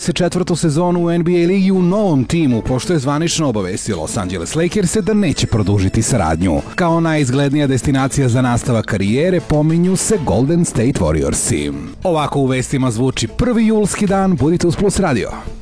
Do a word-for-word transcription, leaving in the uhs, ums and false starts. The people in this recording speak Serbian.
se četvrtu sezonu u N B A ligi u novom timu, pošto je zvanično obavestio Los Angeles Lakers da neće produžiti saradnju. Kao najizglednija destinacija za nastavak karijere pominju se Golden State Warriorsi. Ovako u vestima zvuči prvi julski dan, budite uz Plus Radio.